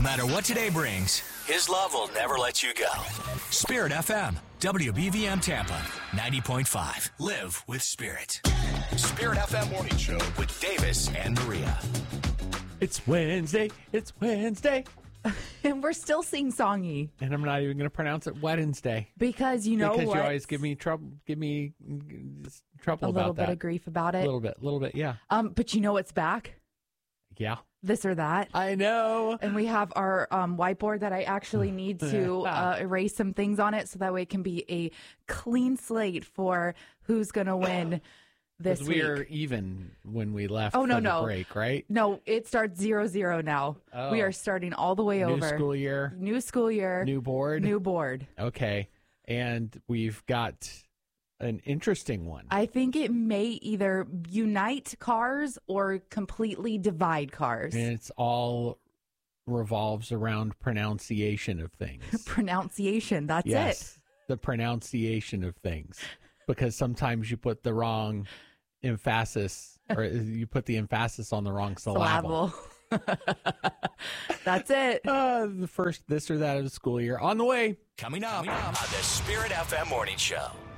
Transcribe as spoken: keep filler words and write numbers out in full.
No matter what today brings, His love will never let you go. Spirit F M, W B V M Tampa, ninety point five. Live with Spirit. Spirit F M Morning Show with Davis and Maria. It's Wednesday. It's Wednesday. And we're still sing-songy. And I'm not even going to pronounce it Wednesday. Because you know because what? you always give me trouble, give me trouble a about little that. bit of grief about it. A little bit, a little bit, yeah. Um, but you know what's back? Yeah. This or that. I know. And we have our um, whiteboard that I actually need to uh, erase some things on it so that way it can be a clean slate for who's going to win this week. We were even when we left oh, no, for the no. break, right? No, it starts zero zero now. Oh. We are starting all the way New over. New school year. New school year. New board. New board. Okay. And we've got an interesting one. I think it may either unite cars or completely divide cars. And it's all revolves around pronunciation of things. Pronunciation, that's yes, it. The pronunciation of things. Because sometimes you put the wrong emphasis, or you put the emphasis on the wrong syllable. That's it. Uh, the first this or that of the school year on the way. Coming up, Coming up on the Spirit F M Morning Show.